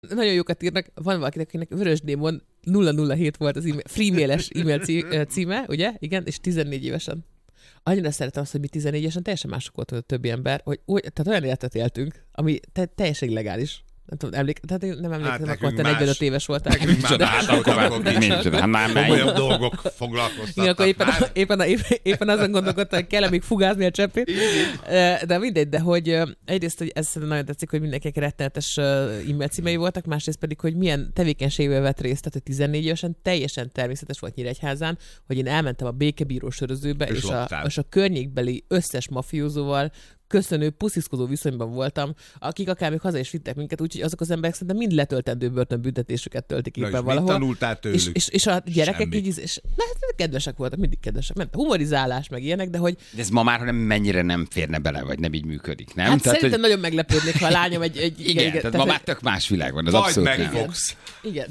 Nagyon jókat írnak. Van valakinek, akinek Vörös Démon 007 volt az freemail-es e-mail címe, ugye? Igen, és 14 évesen. Annyira szeretem azt, hogy mi 14 évesen teljesen mások volt, a többi ember, hogy tehát olyan életet éltünk, ami teljesen illegális. Nem tudom, tehát nem emlékszem, akkor te 45 éves voltál. Nekünk már olyan dolgok foglalkoztatnak. Akkor éppen azon gondolkodtam, hogy kell még fugázni a cseppét. De mindegy, de hogy egyrészt, hogy ez nagyon tetszik, hogy mindenkinek rettenetes e-mail címei voltak, másrészt pedig, hogy milyen tevékenységben vett részt, tehát hogy 14 évesen teljesen természetes volt Nyíregyházán, hogy én elmentem a békebíró sörözőbe, és a környékbeli összes mafiózóval köszönő, pusziszkodó viszonyban voltam, akik akár még haza is vittek minket, úgyhogy azok az emberek szerintem mind letöltendő börtönbüntetésüket töltik éppen valahol. Mit tanultál tőlük? És a gyerekek így, és kedvesek voltak, mindig kedvesek. Humorizálás, meg ilyenek, de hogy... De ez ma már mennyire nem férne bele, vagy nem így működik, nem? Hát tehát, szerintem nagyon meglepődnék, ha a lányom igen, tehát ma már tök más világ van, az majd abszolút megfogsz. Igen,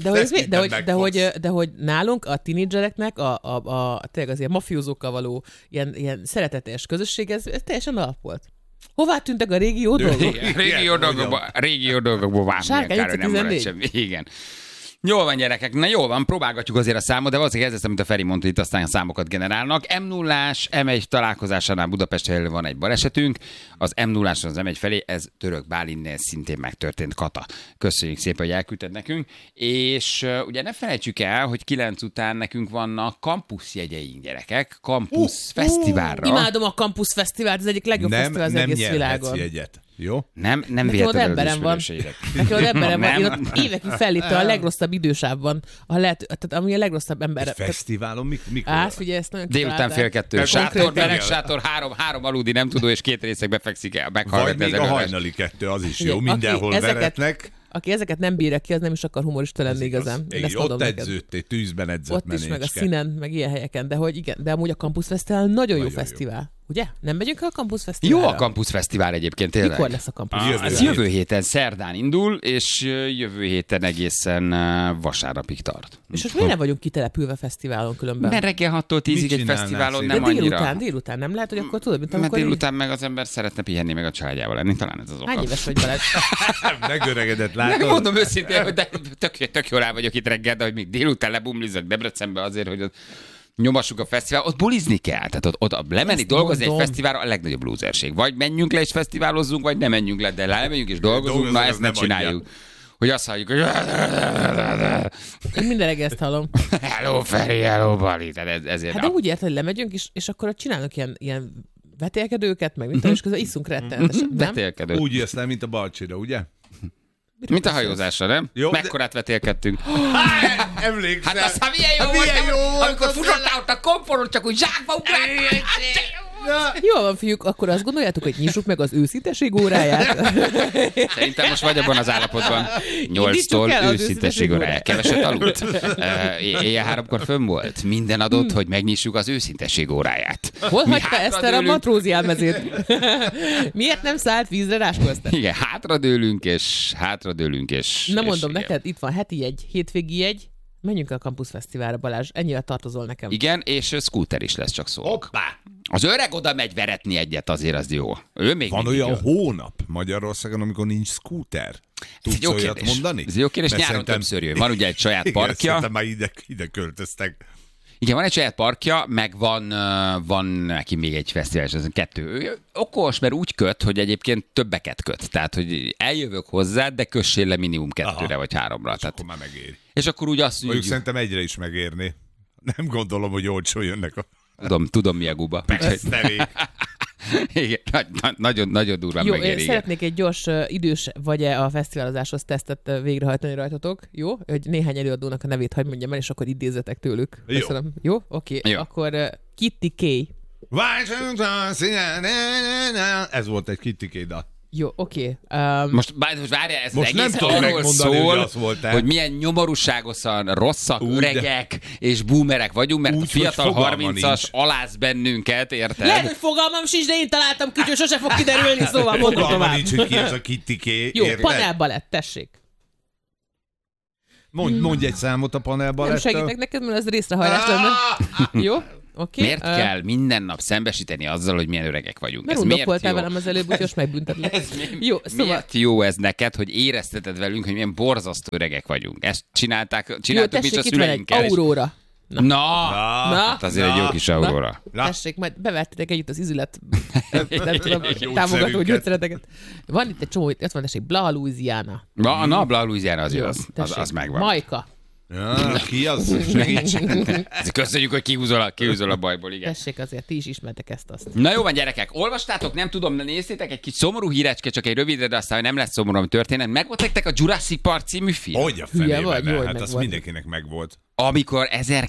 de hogy nálunk a tínédzsereknek tényleg az ilyen mafiózókkal való ilyen szeretetes közösség, ez teljesen alap volt. Hová tűntek a régi jó dolgok? Régi jó dolgokból bármilyen kár, hogy nem marad semmi. Igen. Jól van, gyerekek, na jól van, próbálgatjuk azért a számot, de valószínűleg ez lesz, amit a Feri mondta, itt aztán a számokat generálnak. M0-ás, M1 találkozásánál Budapestre van egy balesetünk, az M0-áson az M1 felé, ez Török Bálinnél szintén megtörtént, Kata. Köszönjük szépen, hogy elküldted nekünk. És ugye ne felejtsük el, hogy 9 után nekünk vannak kampuszjegyeink, gyerekek, Kampusz Fesztiválra. Imádom a Kampusz Fesztivált, ez egyik legjobb fesztivál az egész világon. Nem jegyet. Jó? Nem viheted el az ismerőseidet. Neki ott emberem van. Én ott évekig felléptem a legrosszabb idősávban, tehát ami a legrosszabb ember. Egy fesztiválon mikor? Figyelj, ezt nagyon délután 1:30. Sátor, meleg sátor, három aludni nem tudó, és 2 részekbe fekszik el. Vagy még a hajnali 2, az is jó. Mindenhol veretnek. Aki ezeket nem bírja ki, az nem is akar humorista lenni igazán. Ott edződtél, tűzben edzett ott is, meg a színen, meg ilyen helyeken. De hogy igen, de amúgy a Kampusz Fesztivál nagyon jó fesztivál. Ugye? Nem megyünk el a Kampusz Fesztiválra? Jó a Kampusz Fesztivál egyébként, tényleg. Mikor lesz a Kampusz Fesztivál? Ez jövő héten szerdán indul, és jövő héten egészen vasárnapig tart. És most miért nem vagyunk kitelepülve fesztiválon különben? Mert reggel 6-tól 10-ig egy fesztiválon nem annyira. Délután nem lehet, hogy akkor tudod, mint amikor... Mert délután meg az ember szeretne pihenni, meg a családjával lenni, talán ez az oka. Hány éves vagy veled? Megöregedett, látod? Nem mondom őszintén, hogy tök jól rá vagyok itt reggel, de hogy még délután lebumlizok Debrecenbe azért, hogy nyomassuk a fesztivál, ott bulizni kell. Tehát ott lemenni, dolgozni egy fesztiválra a legnagyobb lúzerség. Vagy menjünk le és fesztiválozzunk, vagy nem menjünk le, de lemegyünk és dolgozunk, na ezt ne csináljuk. Hogy azt halljuk, hogy... Én minden reggel ezt hallom. Hello Feri, hello Bali. Ezért hát de úgy érted, hogy lemegyünk, és akkor ott csinálnak ilyen vetélkedőket, meg mint és közben iszunk rettenetesen, nem? Vetélkedő. Úgy jössz le, mint a Balcsira, ugye? Mint a hajózásra, nem? Jó, mekkorát vetélkedtünk. Emlékszel. Hát aztán milyen jó volt, amikor futottál ott a komporon, csak úgy zsákba ugráltál. Jó van, fiúk, akkor azt gondoljátok, hogy nyissuk meg az őszinteség óráját? Szerintem most vagy abban az állapotban. 8-tól őszinteség óráját. Keveset aludt. Éjjel 3-kor fönn volt. Minden adott, hogy megnyissuk az őszinteség óráját. Hol hagyta Eszter a matrózi elmezét? Miért nem szállt vízre Ráskó Eszter? Igen, hátradőlünk és... Na mondom neked, itt van heti jegy, hétvégi jegy. Menjünk el a Kampusz Fesztiválra, Balázs. Ennyire tartozol nekem. Igen, és scooter is lesz, csak szólok. Hoppá! Az öreg oda megy veretni egyet, azért az jó. Ő még van olyan hónap Magyarországon, amikor nincs scooter? Tudsz olyat mondani? Ez jó kérdés, nyáron többször jön. Van ugye egy saját parkja. Szerintem már ide költöztek. Igen, van egy saját parkja, meg van neki még egy fesztivál, és ez 2. Ő okos, mert úgy köt, hogy egyébként többeket köt. Tehát, hogy eljövök hozzá, de kössél le minimum 2-re vagy 3-ra. És akkor már megéri. És akkor úgy azt mondjuk... Szerintem egyre is megérni. Nem gondolom, hogy olcsó jönnek a... Tudom mi a guba. Pesztelék. Igen, nagyon durván jó, megéri. Jó, szeretnék egy gyors idős vagy-e a fesztiválozáshoz tesztet végrehajtani rajtatok. Jó? Hogy néhány előadónak a nevét hadd mondjam el, és akkor idézetek tőlük. Jó. Köszönöm. Jó? Oké. Akkor Kitty K. Ez volt egy Kitty K. dal. Jó, oké. Most várjál, ez most egész arról szól, hogy milyen nyomorúságosan rosszak, öregek és boomerek vagyunk, mert a fiatal 30-as aláz bennünket, érted? Lehet, hogy fogalmam sincs, de én találtam ki, hogy sose fog kiderülni, szóval mondom tovább. Nincs, hogy ki ez a Kitty K. Jó, panelbalett, tessék. Mondj egy számot a panelbalettől. Nem segítek neked, mert ez részrehajlás lenne. Jó? Okay. Miért kell minden nap szembesíteni azzal, hogy milyen öregek vagyunk? Mert undokoltál velem az előbb, úgyhogy most megbüntetlek. Miért jó ez neked, hogy érezteted velünk, hogy milyen borzasztó öregek vagyunk? Ezt csináltuk, mint a szüleinkkel. Aurora. Na. Hát azért egy jó kis Aurora. Tessék, majd bevertetek együtt az izület támogató gyógyszereteket. Van itt egy csomó, ott van tessék, Bla Louisiana. Na, Bla Louisiana az jó, az megvan. Majka. Ja, ki az? Köszönjük, hogy kihúzol a bajból, igen. Tessék, azért ti is ismertek ezt-azt. Na jó van, gyerekek, olvastátok, nem tudom, de nézzétek, egy kis szomorú hírecske, csak egy rövidre, de aztán nem lesz szomorú történet. Megvolt nektek a Jurassic Park című film? Hogy a fenében, hát az mindenkinek megvolt. Amikor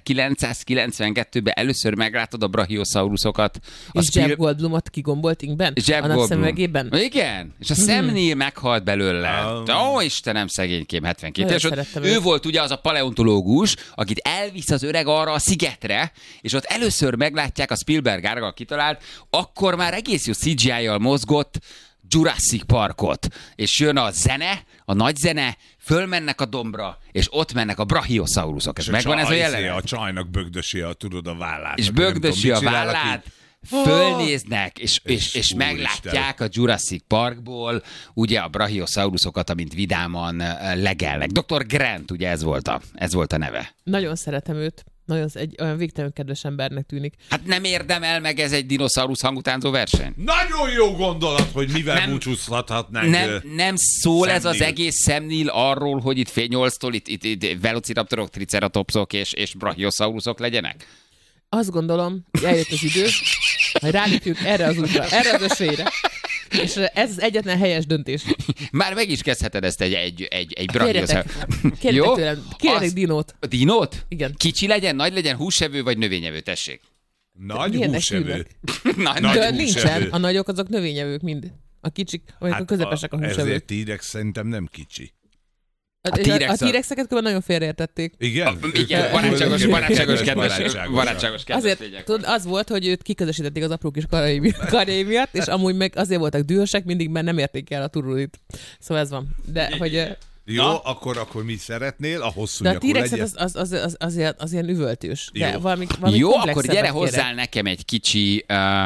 1992-ben először meglátod a brachiosauruszokat. És Jeff Goldblumot kigombolt inkben? A napszemüvegében? Igen, és a Sam meghalt belőle. Ó, Istenem, szegénykém, 72 és ő volt ugye az a paleontológus, akit elvisz az öreg arra a szigetre, és ott először meglátják, a Spielberg által kitalált, akkor már egész jó CGI-jal mozgott Jurassic Parkot. És jön a zene, a nagy zene, fölmennek a dombra, és ott mennek a brachiosaurusok. Ez megvan ez a jelenet? A csajnak bögdösi tudod, a vállát. És bögdösi a vállát, fölnéznek, és meglátják a Jurassic Parkból ugye a brachiosaurusokat, amint vidáman legelnek. Dr. Grant, ugye ez volt a neve. Nagyon szeretem őt. Nagyon egy olyan végtelenül kedves embernek tűnik. Hát nem érdemel meg ez egy dinoszaurusz hangutánzó verseny? Nagyon jó gondolat, hogy mivel búcsúzhathatnánk. Nem szól ez az egész Sam Neill arról, hogy itt fél 8-tól itt velociraptorok, triceratopsok és brachiosaurusok legyenek? Azt gondolom, hogy eljött az idő, hogy rálépjünk erre az útra, erre az ösvényre. És ez az egyetlen helyes döntés. Már meg is kezdheted ezt egy brachiosaurus. Kérjetek tőlem, kérjetek dinót. Dinót? Igen. Kicsi legyen, nagy legyen, húsevő vagy növényevő, tessék. Nagy húsevő. De nincsen, a nagyok azok növényevők mind. A kicsik, vagy a közepesek a húsevők. Ezért T-rex szerintem nem kicsi. A T-rexeket nagyon félreértették. Igen? Igen, barátságos kedves. Azért az volt, hogy őt kiközösítették az apró kis karjai miatt, és amúgy meg azért voltak dühösek mindig, mert nem érték el a turrulit. Szóval ez van. De hogy... Jó, akkor mit szeretnél? A hosszú nyakú legyen? De a T-rex az ilyen üvöltős. De valami jó, akkor gyere hozzál nekem egy kicsi,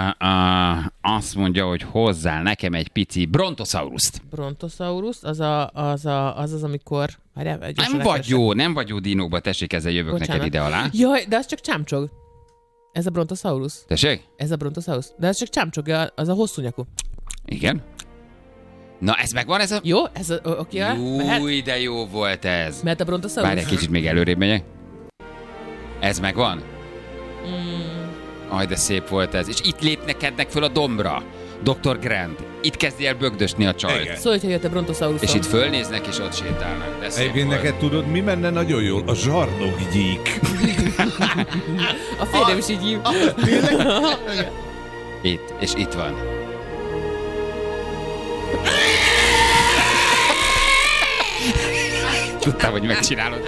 azt mondja, hogy hozzál nekem egy pici brontosaurust. Brontosaurus, az, amikor... Nem vagy jó dinóba, tessék, ezzel jövök neked ide alá. Jaj, de az csak csámcsog. Ez a brontosaurus. Tessék? Ez a brontosaurus. De ez csak csámcsog, az a hosszú nyakú. Igen. Na, ez megvan, ez a... Jó, ez a... Oké, Új, de jó volt ez. Mert a brontosaurus? Várj egy kicsit, még előrébb megyek. Ez megvan? Aj, de szép volt ez. És itt lépnekednek föl a dombra. Dr. Grant. Itt kezdi el bögdösni a csajt. Szóval, hogyha jött a brontosaurus. És itt fölnéznek, és ott sétálnak. Egyébként neked tudod, mi menne nagyon jól? A zsarnokgyík. A férjem is így hív. Itt, és itt van. Tudtam, hogy megcsinálod.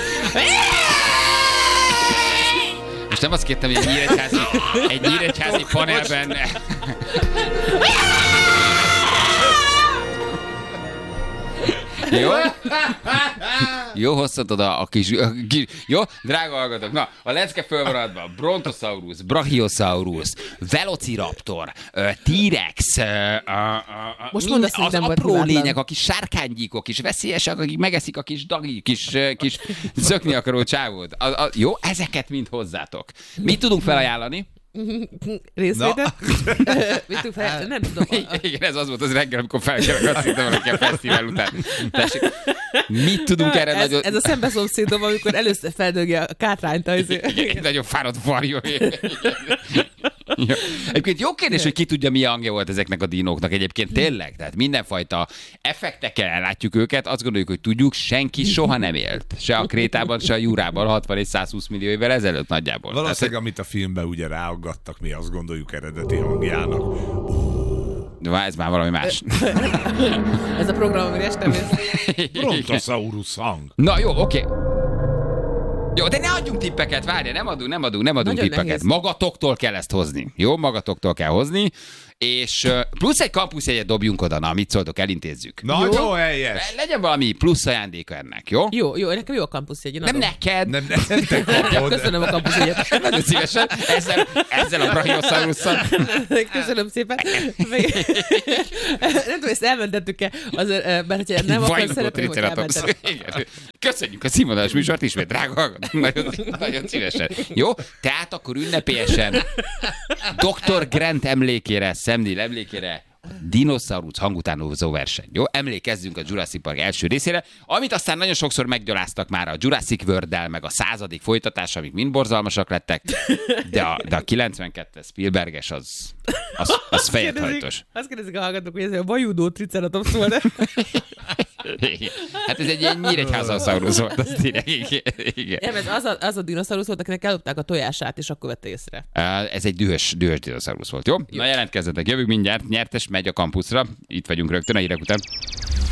Most nem azt kértem, hogy egy nyíregyházi panelben... Jó? Jó, hoztad oda a kis... Jó? Drága hallgatók, na, a lecke fölmaradva. Brontosaurus, Brachiosaurus, Velociraptor, T-rex, az apró lények, a kis sárkánygyíkok, kis veszélyesek, akik megeszik a kis dagi, kis szökni akaró csávót. Jó, ezeket mind hozzátok. Mit tudunk felajánlani? Részvétel? Nem tudom. Igen, ez az volt az reggel, amikor felkelek, azt hittem valaki a fesztivál után. Tessék, mit tudunk erre nagyon... Ez a szembeszomszédom, amikor először feldögi a kátrányt. Egy nagyon fáradt varjú. Egyébként jó kérdés, hogy ki tudja, milyen hangja volt ezeknek a dinóknak egyébként tényleg. Tehát mindenfajta effektekkel ellátjuk őket, azt gondoljuk, hogy tudjuk, senki soha nem élt. Se a Krétában, se a Jurában 60 és 120 millió évvel ezelőtt nagyjából. Valószínűleg, amit a filmben ugye ráaggattak, mi azt gondoljuk eredeti hangjának. De ez már valami más. Ez a program, amire este mész. Brontosaurus hang. Na jó, oké. Jó, de ne adjunk tippeket, várj, nem adunk tippeket. Nehéz. Magatoktól kell ezt hozni. Jó, magatoktól kell hozni, és plusz egy kampuszjegyet dobjunk oda, na, mit szóltok, elintézzük. Nagyon helyes. Legyen valami plusz ajándéka ennek, jó? Jó, nekem jó a kampuszjegy. Nem neked. Nem te kapod. Köszönöm a kampuszjegyet. Nagyon szívesen. Ezzel a Brachiosaurus-szal. Köszönöm szépen. Nem tudom, ezt elmentettük-e, azért, mert hogyha nem akkor szeretném, hogy elmentettük. Köszönjük a színvonalas műsort ismét, drága hallgatók. Nagyon szívesen. Jó? Tehát akkor ünnepélyesen Dr. Grant emlékére, Sam Neill emlékére dinoszaurusz hangutánozó verseny. Jó? Emlékezzünk a Jurassic Park első részére, amit aztán nagyon sokszor meggyaláztak már a Jurassic World-del, meg a 100. folytatás, amik mind borzalmasak lettek, de a 92-es Spielberges az fejedhajtos. Azt kérdezik a hallgatók, hogy ez a vajudó triceratops volt. Hát ez egy ilyen Nyíregyháza-szaurusz volt, azt írják. Igen. Nem, ez az a dinoszaurusz volt, akinek ellopták a tojását, és akkor vette észre. Ez egy dühös dinoszaurusz volt, jó? Na jelentkezzetek, jövünk mindjárt, nyertes megy a kampuszra, itt vagyunk rögtön a hírek után.